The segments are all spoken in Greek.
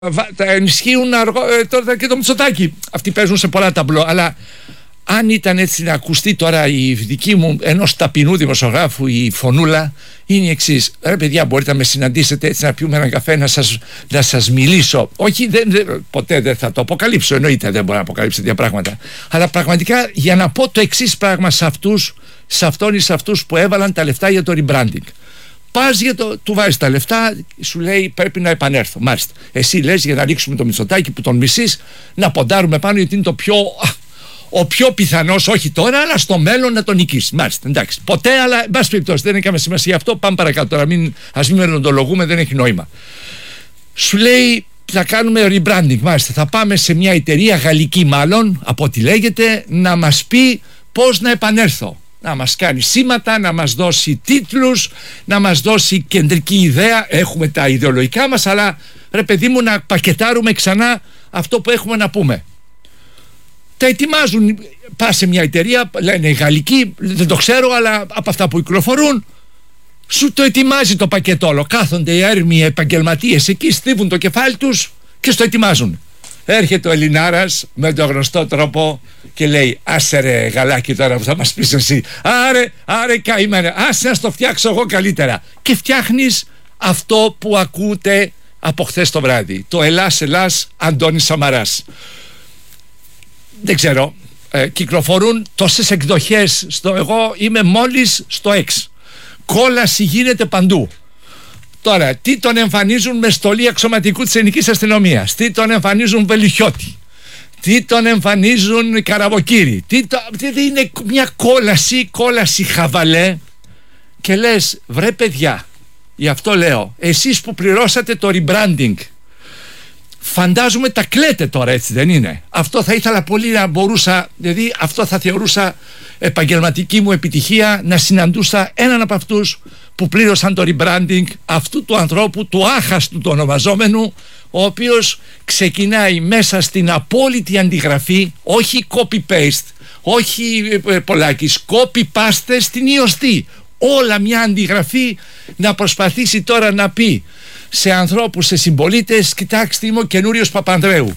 ενισχύουν τώρα και το Μητσοτάκη. Αυτοί παίζουν σε πολλά ταμπλό. Αλλά αν ήταν έτσι να ακουστεί τώρα η δική μου ενός ταπεινού δημοσιογράφου η φωνούλα, είναι η εξής: ρε παιδιά, μπορείτε να με συναντήσετε έτσι να πιούμε έναν καφέ, να σας μιλήσω? Όχι, ποτέ δεν θα το αποκαλύψω. Εννοείται δεν μπορώ να αποκαλύψω τέτοια πράγματα. Αλλά πραγματικά για να πω το εξής πράγμα σε αυτούς που έβαλαν τα λεφτά για το rebranding. Πας του βάζεις τα λεφτά, σου λέει πρέπει να επανέλθω. Μάλιστα. Εσύ λες για να ρίξουμε το Μητσοτάκη που τον μισείς, να ποντάρουμε πάνω γιατί είναι ο πιο πιθανός, όχι τώρα, αλλά στο μέλλον να τον νικήσει. Μάλιστα, εντάξει. Ποτέ, αλλά εν πάση περιπτώσει δεν έχει καμία σημασία αυτό. Πάμε παρακάτω τώρα. Ας μην μελλοντολογούμε, δεν έχει νόημα. Σου λέει θα κάνουμε rebranding. Μάλιστα, θα πάμε σε μια εταιρεία γαλλική, μάλλον από ό,τι λέγεται, να μας πει πώς να επανέλθω. Να μας κάνει σήματα, να μας δώσει τίτλους, να μας δώσει κεντρική ιδέα. Έχουμε τα ιδεολογικά μας, αλλά ρε παιδί μου, να πακετάρουμε ξανά αυτό που έχουμε να πούμε. Τα ετοιμάζουν, πας σε μια εταιρεία, λένε γαλλική, δεν το ξέρω, αλλά από αυτά που κυκλοφορούν, σου το ετοιμάζει το πακέτο όλο. Κάθονται οι έρμοι επαγγελματίες εκεί, στίβουν το κεφάλι τους και στο ετοιμάζουν. Έρχεται ο Ελληνάρας με τον γνωστό τρόπο και λέει: άσε ρε γαλάκι τώρα που θα μας πεις εσύ. Άρε καημένε, άσε να στο φτιάξω εγώ καλύτερα. Και φτιάχνεις αυτό που ακούτε από χθες το βράδυ. Το Ελλάς Αντώνης Σαμαράς. Δεν ξέρω, κυκλοφορούν τόσες εκδοχές. Εγώ είμαι μόλις στο X. Κόλαση γίνεται παντού. Τώρα, τι τον εμφανίζουν με στολή αξιωματικού της ελληνικής αστυνομίας, τι τον εμφανίζουν Βελουχιώτη, τι τον εμφανίζουν Καραβοκύρη, είναι μια κόλαση χαβαλέ. Και λες, βρε παιδιά, γι' αυτό λέω, εσείς που πληρώσατε το rebranding, φαντάζομαι τα κλαίτε τώρα, έτσι δεν είναι? Αυτό θα ήθελα πολύ να μπορούσα, δηλαδή αυτό θα θεωρούσα επαγγελματική μου επιτυχία, να συναντούσα έναν από αυτούς που πλήρωσαν το rebranding αυτού του ανθρώπου, του άχαστου του ονομαζόμενου, ο οποίος ξεκινάει μέσα στην απόλυτη αντιγραφή, όχι copy-paste, όχι Πολάκης, copy-paste στην ιωστή. Όλα μια αντιγραφή, να προσπαθήσει τώρα να πει σε ανθρώπους, σε συμπολίτες: κοιτάξτε, είμαι ο καινούριος Παπανδρέου.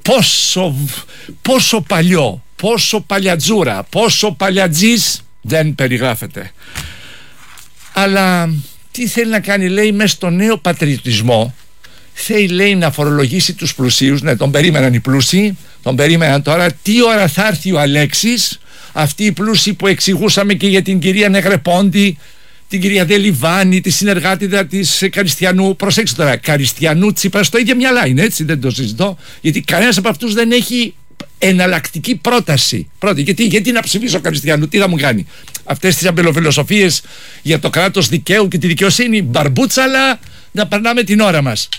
Πόσο παλιό, πόσο παλιατζούρα, πόσο παλιατζής δεν περιγράφεται. Αλλά τι θέλει να κάνει, λέει, μέσα στο νέο πατριωτισμό? Θέλει, λέει, να φορολογήσει τους πλουσίους. Ναι, τον περίμεναν οι πλούσιοι, τον περίμεναν τώρα. Τι ώρα θα έρθει ο Αλέξης, αυτοί οι πλούσιοι που εξηγούσαμε και για την κυρία Νεγρεπόντη, την κυρία Δελιβάνη, τη συνεργάτηδα της Καριστιανού. Προσέξτε τώρα, Καριστιανού Τσίπρα στο ίδιο μυαλά είναι, έτσι, δεν το συζητώ, γιατί κανένας από αυτούς δεν έχει εναλλακτική πρόταση. Γιατί να ψηφίσω Καριστιανού, τι θα μου κάνει? Αυτές τις αμπελοφιλοσοφίες για το κράτος δικαίου και τη δικαιοσύνη, μπαρμπούτσαλα, να περνάμε την ώρα μας.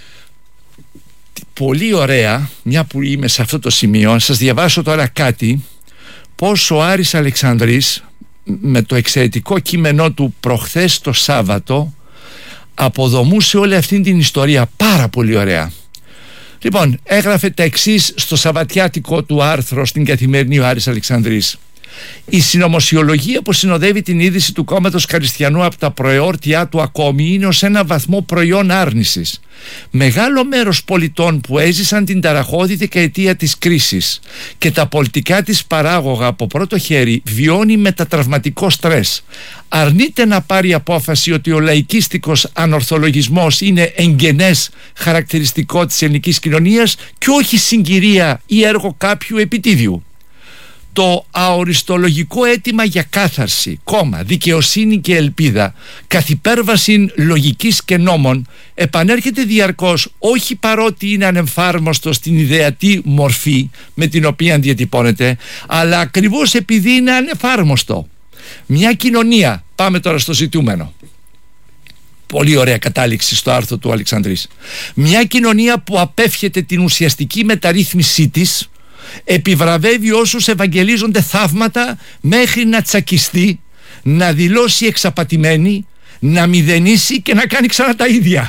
Πολύ ωραία, μια που είμαι σε αυτό το σημείο, να σας διαβάσω τώρα κάτι, πως ο Άρης Αλεξανδρής, με το εξαιρετικό κείμενό του προχθές το Σάββατο, αποδομούσε όλη αυτή την ιστορία πάρα πολύ ωραία. Λοιπόν, έγραφε τα εξής στο σαββατιάτικο του άρθρο στην Καθημερινή ο Άρης Αλεξανδρής: η συνωμοσιολογία που συνοδεύει την είδηση του κόμματος Καριστιανού από τα προεόρτια του ακόμη είναι ως ένα βαθμό προϊόν άρνησης. Μεγάλο μέρος πολιτών που έζησαν την ταραχώδη δεκαετία της κρίσης και τα πολιτικά της παράγωγα από πρώτο χέρι βιώνει μετατραυματικό στρες. Αρνείται να πάρει απόφαση ότι ο λαϊκίστικος ανορθολογισμός είναι εγγενές χαρακτηριστικό της ελληνικής κοινωνίας και όχι συγκυρία ή έργο κάποιου επιτίδιου. Το αοριστολογικό αίτημα για κάθαρση, δικαιοσύνη και ελπίδα, καθ' υπέρβαση λογικής και νόμων, επανέρχεται διαρκώς, όχι παρότι είναι ανεμφάρμοστο στην ιδεατή μορφή με την οποία διατυπώνεται, αλλά ακριβώς επειδή είναι ανεφάρμοστο. Μια κοινωνία, πάμε τώρα στο ζητούμενο, πολύ ωραία κατάληξη στο άρθρο του Αλεξανδρής, μια κοινωνία που απέφχεται την ουσιαστική μεταρρύθμισή της, επιβραβεύει όσους ευαγγελίζονται θαύματα μέχρι να τσακιστεί, να δηλώσει εξαπατημένη, να μηδενίσει και να κάνει ξανά τα ίδια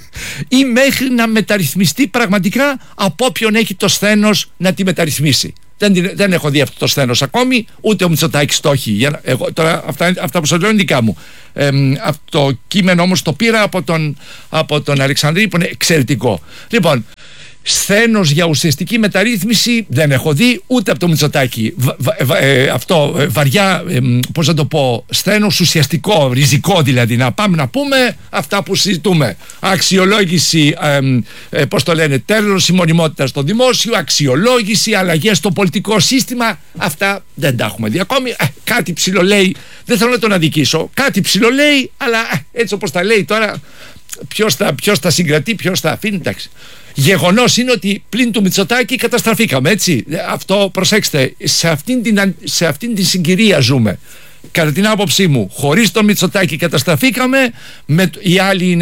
ή μέχρι να μεταρρυθμιστεί πραγματικά από όποιον έχει το σθένος να τη μεταρρυθμίσει. Δεν έχω δει αυτό το σθένος ακόμη, ούτε ο Μητσοτάκης το έχει. Τώρα αυτά που σας λέω είναι δικά μου. Το κείμενο όμως το πήρα από τον Αλεξανδρή, που είναι εξαιρετικό. Λοιπόν, σθένος για ουσιαστική μεταρρύθμιση δεν έχω δει ούτε από το Μητσοτάκη. Αυτό βαριά, πώς να το πω, σθένος ουσιαστικό, ριζικό δηλαδή, να πάμε να πούμε αυτά που συζητούμε. Αξιολόγηση, πώς το λένε, τέλος μονιμότητας στο δημόσιο, αξιολόγηση, αλλαγές στο πολιτικό σύστημα. Αυτά δεν τα έχουμε δει ακόμη. Κάτι ψιλολέει, δεν θέλω να τον αδικήσω, κάτι ψιλολέει, αλλά έτσι όπως τα λέει τώρα, ποιος τα συγκρατεί, ποιος τα αφήνει, εντάξει. Γεγονός είναι ότι πλην του Μητσοτάκη καταστραφήκαμε, έτσι. Αυτό προσέξτε, σε αυτήν την συγκυρία ζούμε. Κατά την άποψή μου, χωρίς τον Μητσοτάκη καταστραφήκαμε, οι άλλοι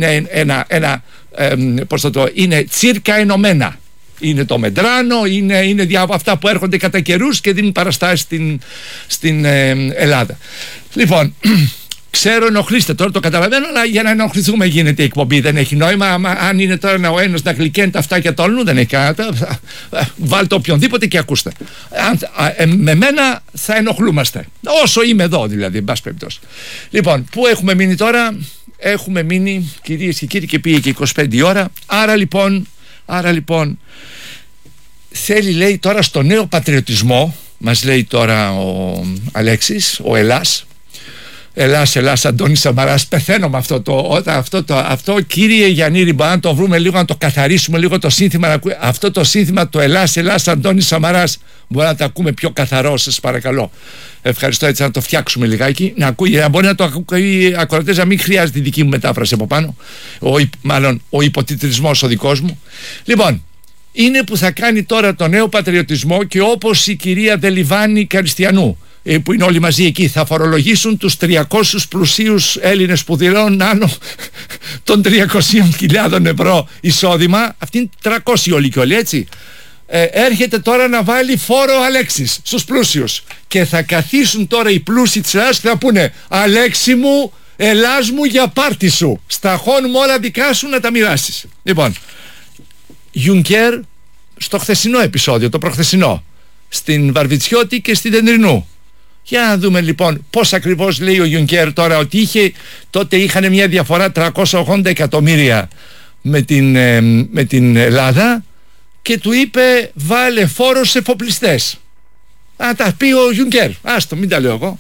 είναι τσίρκα ενωμένα. Είναι το Μεντράνο, είναι αυτά που έρχονται κατά καιρούς και δίνουν παραστάσεις στην Ελλάδα. Λοιπόν, ξέρω, ενοχλήστε τώρα, το καταλαβαίνω, αλλά για να ενοχληθούμε γίνεται η εκπομπή. Δεν έχει νόημα. Αν είναι τώρα ο ένας να γλυκαίνει τα αυτάκια του άλλου, δεν έχει κανένα. Βάλτε οποιονδήποτε και ακούστε. Με μένα θα ενοχλούμαστε. Όσο είμαι εδώ, δηλαδή, εν πάση περιπτώσει. Λοιπόν, πού έχουμε μείνει τώρα? Έχουμε μείνει, κυρίες και κύριοι, και πήγε και 25 η ώρα. Άρα λοιπόν, θέλει, λέει, τώρα στο νέο πατριωτισμό, μας λέει τώρα ο Αλέξης, ο Ελλάς, Αντώνης Σαμαράς. Πεθαίνω με αυτό, κύριε Γιαννήρη, μπορεί να το βρούμε λίγο, να το καθαρίσουμε λίγο το σύνθημα, αυτό το σύνθημα, το Ελλάς, Αντώνης Σαμαράς, μπορεί να το ακούμε πιο καθαρό, σας παρακαλώ. Ευχαριστώ, έτσι να το φτιάξουμε λιγάκι, να μπορεί να το ακούει ακροατές, να μην χρειάζεται η δική μου μετάφραση από πάνω, μάλλον ο υποτιτλισμός ο δικός μου. Λοιπόν, είναι που θα κάνει τώρα το νέο πατριωτισμό, και όπως η κυρία Δελιβάνη Καριστιανού, που είναι όλοι μαζί εκεί, θα φορολογήσουν τους 300 πλουσίους Έλληνες που δηλώνουν άνω των 300.000 ευρώ εισόδημα. Αυτή είναι 300 όλοι και όλοι, έτσι. Έρχεται τώρα να βάλει φόρο Αλέξης στους πλούσιους, και θα καθίσουν τώρα οι πλούσιοι της Ελλάδας και θα πούνε: Αλέξη μου, Ελλάς μου, για πάρτι σου, σταχώνουμε όλα δικά σου να τα μοιράσεις. Λοιπόν, Juncker στο χθεσινό επεισόδιο, το προχθεσινό, στην Βαρβιτσιώτη και στην Δεντρινού. Για να δούμε λοιπόν πώς ακριβώς λέει ο Juncker τώρα, ότι τότε είχαν μια διαφορά 380 εκατομμύρια με την Ελλάδα, και του είπε: βάλε φόρο σε εφοπλιστές. Να τα πει ο Juncker. Άστο, μην τα λέω εγώ.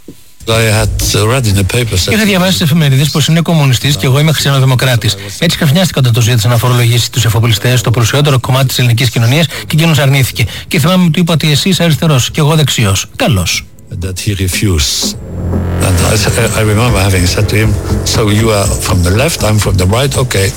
Είχα διαβάσει στις εφημερίδες πως είναι κομμουνιστής και εγώ είμαι χριστιανοδημοκράτης. Έτσι καφνιάστηκα όταν το ζήτησε να φορολογήσει τους εφοπλιστές, το πλουσιότερο κομμάτι της ελληνικής κοινωνίας, και εκείνος αρνήθηκε. Και θυμάμαι ότι του είπα ότι εσύ είσαι αριστερός και εγώ δεξιός. Καλώς. That he refused. And I remember having said to him, so you are from the left, I'm from the right, okay.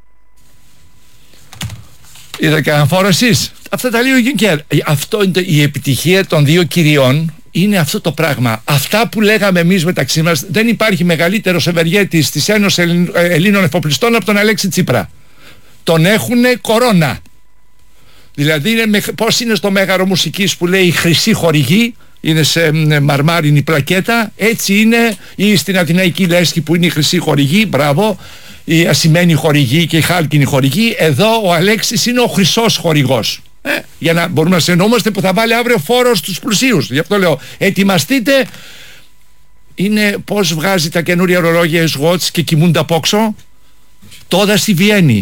Είδα κανένα φόρο εσείς? Αυτά τα λέει ο Juncker. Αυτό είναι η επιτυχία των δύο κυριών. Είναι αυτό το πράγμα. Αυτά που λέγαμε εμείς μεταξύ μας, δεν υπάρχει μεγαλύτερος ευεργέτης της Ένωσης Ελλήνων Εφοπλιστών από τον Αλέξη Τσίπρα. Τον έχουνε κορώνα. Δηλαδή, πώς είναι στο Μέγαρο Μουσικής που λέει χρυσή χορηγή, είναι σε μαρμάρινη πλακέτα, έτσι είναι, ή στην Αθηναϊκή Λέσχη που είναι η χρυσή χορηγή, μπράβο, η ασημένη χορηγή και η χάλκινη χορηγή. Εδώ ο Αλέξης είναι ο χρυσός χορηγός. Για να μπορούμε να συνεννοούμαστε, που θα βάλει αύριο φόρο στους πλουσίους. Γι' αυτό λέω, ετοιμαστείτε. Είναι πώς βγάζει τα καινούρια ορολόγια Swatch και κοιμούνται από όξω. Τώρα στη Βιέννη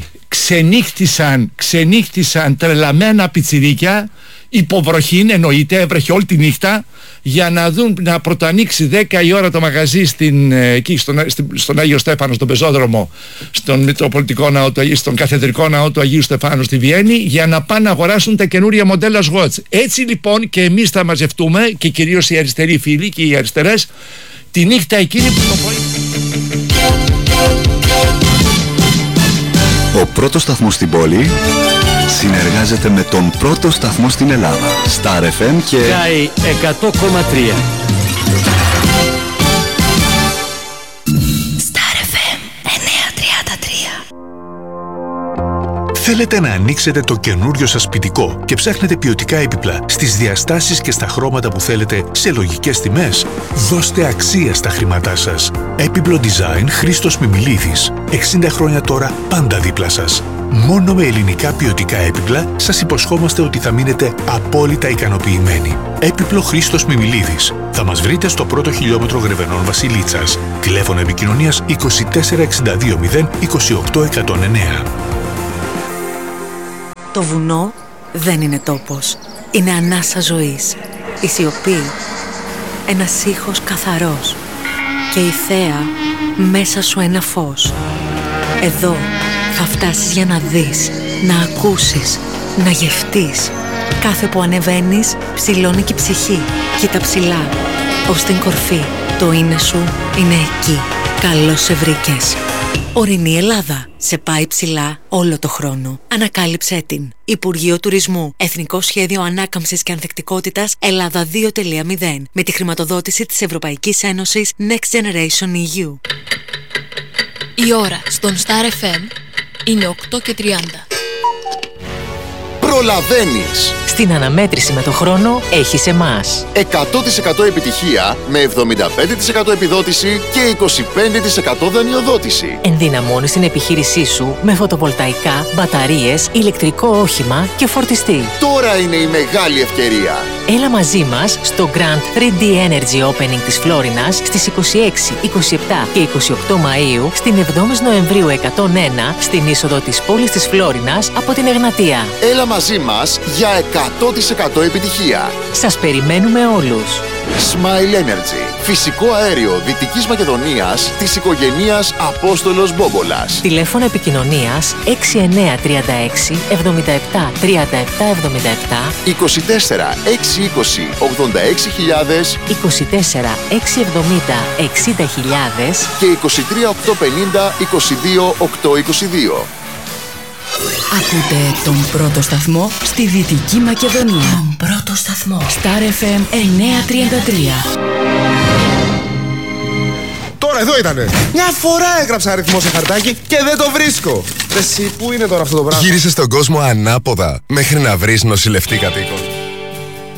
ξενύχτησαν τρελαμένα πιτσιρίκια, υποβροχήν εννοείται, έβρεχε όλη τη νύχτα, για να δουν να πρωτοανοίξει 10 η ώρα το μαγαζί εκεί στον Άγιο Στέφανο, στον πεζόδρομο, στον Μητροπολιτικό Ναό, στον Καθεδρικό Ναό του Αγίου Στεφάνου στη Βιέννη, για να πάνε να αγοράσουν τα καινούρια μοντέλα Swatch. Έτσι λοιπόν και εμείς θα μαζευτούμε, και κυρίως οι αριστεροί φίλοι και οι αριστερές, τη νύχτα εκείνη που το πρωί. Ο πρώτος σταθμός στην πόλη συνεργάζεται με τον πρώτο σταθμό στην Ελλάδα, Star FM και Sky 100,3. Star FM 933. Θέλετε να ανοίξετε το καινούριο σας σπιτικό και ψάχνετε ποιοτικά έπιπλα στις διαστάσεις και στα χρώματα που θέλετε σε λογικές τιμές? Δώστε αξία στα χρήματά σας. Έπιπλο Design Χρήστος Μιμιλίδης. 60 χρόνια τώρα, πάντα δίπλα σας. Μόνο με ελληνικά ποιοτικά έπιπλα σας υποσχόμαστε ότι θα μείνετε απόλυτα ικανοποιημένοι. Έπιπλο Χρήστος Μιμιλίδης. Θα μας βρείτε στο πρώτο χιλιόμετρο Γρεβενών Βασιλίτσας. Τηλέφωνο επικοινωνίας 2462 0 28 109. Το βουνό δεν είναι τόπος. Είναι ανάσα ζωής. Η σιωπή, ένας ήχος καθαρός. Και η θέα μέσα σου ένα φως. Εδώ θα φτάσεις για να δεις, να ακούσεις, να γευτείς. Κάθε που ανεβαίνεις, ψηλώνει και η ψυχή. Κοίτα ψηλά, ως την κορφή. Το είναι σου είναι εκεί. Καλώς σε βρήκες. Ορεινή Ελλάδα. Σε πάει ψηλά όλο το χρόνο. Ανακάλυψέ την. Υπουργείο Τουρισμού. Εθνικό Σχέδιο Ανάκαμψης και Ανθεκτικότητας Ελλάδα 2.0. Με τη χρηματοδότηση της Ευρωπαϊκής Ένωσης Next Generation EU. Η ώρα στον Star FM είναι 8:30. Προλαβαίνεις! Στην αναμέτρηση με το χρόνο έχεις εμάς. 100% επιτυχία με 75% επιδότηση και 25% δανειοδότηση. Ενδυναμώνεις την επιχείρησή σου με φωτοβολταϊκά, μπαταρίες, ηλεκτρικό όχημα και φορτιστή. Τώρα είναι η μεγάλη ευκαιρία. Έλα μαζί μας στο Grand 3D Energy Opening της Φλόρινας στις 26, 27 και 28 Μαΐου, στην 7η Νοεμβρίου 101, στην είσοδο της πόλης της Φλόρινας από την Εγνατία. Έλα μαζί μας για 100% επιτυχία. Σας περιμένουμε όλους. Smile Energy. Φυσικό αέριο Δυτικής Μακεδονίας της οικογένειας Απόστολος Μπόμπολας. Τηλέφωνο επικοινωνίας 6936 77 37 77 24 620 86.000 24 670 60.000 και 23 850 22 822. Ακούτε τον πρώτο σταθμό στη Δυτική Μακεδονία. Τον πρώτο σταθμό. Star FM 933. Τώρα εδώ ήτανε. Μια φορά έγραψα αριθμό σε χαρτάκι και δεν το βρίσκω. Εσύ, πού είναι τώρα αυτό το πράγμα? Γύρισες τον κόσμο ανάποδα μέχρι να βρεις νοσηλευτή κατοίκον.